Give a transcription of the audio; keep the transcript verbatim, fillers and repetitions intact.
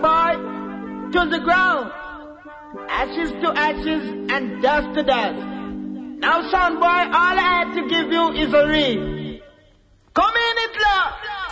boy to the ground. Ashes to ashes and dust to dust. Now, son boy, all I had to give you is a ring. Come in it, love.